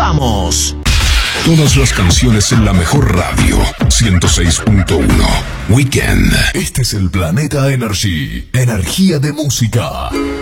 Regresamos. Todas las canciones en la mejor radio. 106.1 Weekend. Este es el Planeta Energy. Energía de música.